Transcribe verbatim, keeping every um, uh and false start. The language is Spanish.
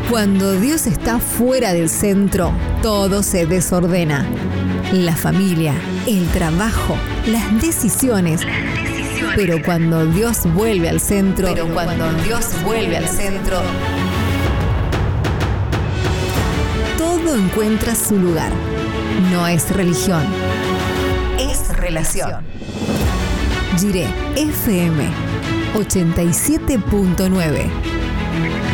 Cuando Dios está fuera del centro, todo se desordena. La familia, el trabajo, las decisiones. Las decisiones. Pero cuando Dios vuelve al centro, pero cuando Dios vuelve al centro, todo encuentra su lugar. No es religión, es relación. Jiré F M ochenta y siete punto nueve